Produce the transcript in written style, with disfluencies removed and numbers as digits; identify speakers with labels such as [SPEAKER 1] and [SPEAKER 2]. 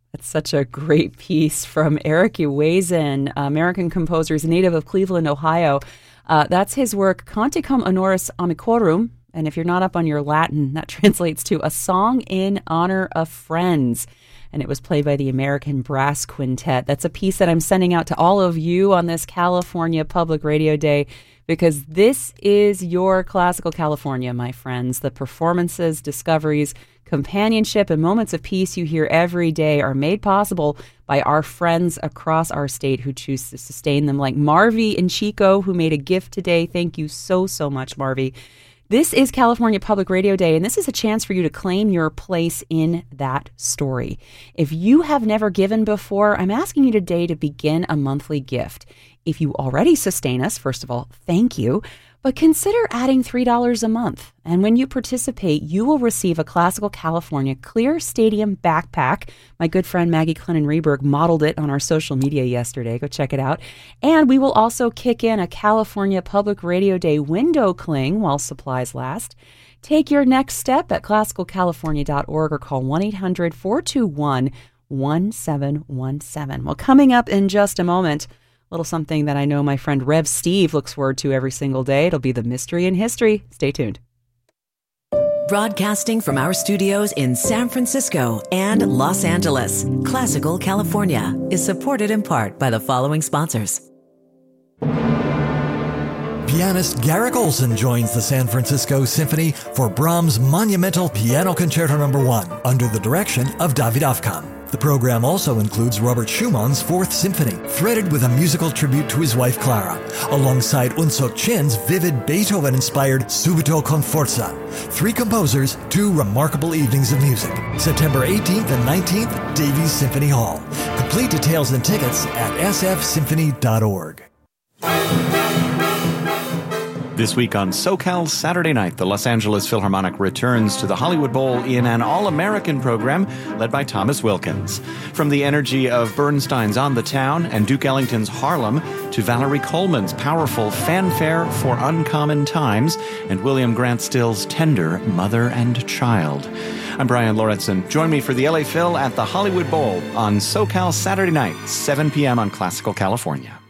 [SPEAKER 1] That's such a great piece from Eric Uwazin, American composer. He's a native of Cleveland, Ohio. That's his work, Canticum Honoris Amicorum. And if you're not up on your Latin, that translates to A Song in Honor of Friends. And it was played by the American Brass Quintet. That's a piece that I'm sending out to all of you on this California Public Radio Day, because this is your classical California, my friends. The performances, discoveries, companionship, and moments of peace you hear every day are made possible by our friends across our state who choose to sustain them, like Marvi and Chico, who made a gift today. Thank you so, so much, Marvi. This is California Public Radio Day, and this is a chance for you to claim your place in that story. If you have never given before, I'm asking you today to begin a monthly gift. If you already sustain us, first of all, thank you. But consider adding $3 a month. And when you participate, you will receive a Classical California Clear Stadium backpack. My good friend Maggie Clennon-Reberg modeled it on our social media yesterday. Go check it out. And we will also kick in a California Public Radio Day window cling while supplies last. Take your next step at classicalcalifornia.org or call 1-800-421-1717. Well, coming up in just a moment, little something that I know my friend Rev Steve looks forward to every single day. It'll be the Mystery in History. Stay tuned.
[SPEAKER 2] Broadcasting from our studios in San Francisco and Los Angeles, Classical California is supported in part by the following sponsors.
[SPEAKER 3] Pianist Garrick Olson joins the San Francisco Symphony for Brahms' monumental Piano Concerto No. 1 under the direction of David Afkan. The program also includes Robert Schumann's Fourth Symphony, threaded with a musical tribute to his wife Clara, alongside Unsuk Chin's vivid Beethoven-inspired Subito con Forza. 3 composers, 2 remarkable evenings of music. September 18th and 19th, Davies Symphony Hall. Complete details and tickets at sfsymphony.org.
[SPEAKER 4] This week on SoCal Saturday Night, the Los Angeles Philharmonic returns to the Hollywood Bowl in an all-American program led by Thomas Wilkins. From the energy of Bernstein's On the Town and Duke Ellington's Harlem to Valerie Coleman's powerful Fanfare for Uncommon Times and William Grant Still's tender Mother and Child. I'm Brian Lorentzen. Join me for the LA Phil at the Hollywood Bowl on SoCal Saturday Night, 7 p.m. on Classical California.